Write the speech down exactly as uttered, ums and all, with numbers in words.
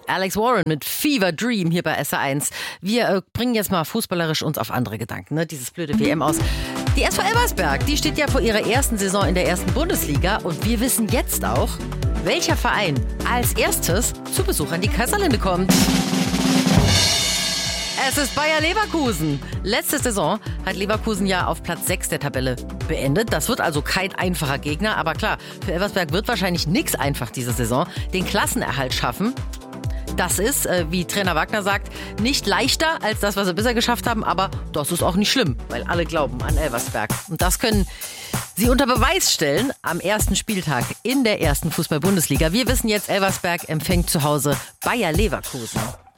Alex Warren mit Fever Dream hier bei S R eins. Wir äh, bringen jetzt mal fußballerisch uns auf andere Gedanken, ne? Dieses blöde W M aus. Die S V Elversberg, die steht ja vor ihrer ersten Saison in der ersten Bundesliga und wir wissen jetzt auch, welcher Verein als erstes zu Besuch an die Kaiserlinde kommt. Es ist Bayer Leverkusen. Letzte Saison hat Leverkusen ja auf Platz sechs der Tabelle beendet. Das wird also kein einfacher Gegner. Aber klar, für Elversberg wird wahrscheinlich nichts einfach diese Saison. Den Klassenerhalt schaffen. Das ist, äh, wie Trainer Wagner sagt, nicht leichter als das, was sie bisher geschafft haben. Aber das ist auch nicht schlimm, weil alle glauben an Elversberg. Und das können sie unter Beweis stellen am ersten Spieltag in der ersten Fußball-Bundesliga. Wir wissen jetzt, Elversberg empfängt zu Hause Bayer Leverkusen.